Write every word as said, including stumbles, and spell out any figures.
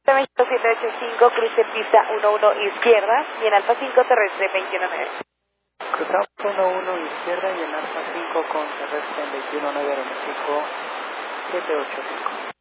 México siete ocho cinco, cruce pista uno uno izquierda y en Alfa cinco terrestre veintiuno nueve. Cruzamos uno uno izquierda y en Alfa cinco con terrestre en veintiuno nueve Aeroméxico siete ocho cinco.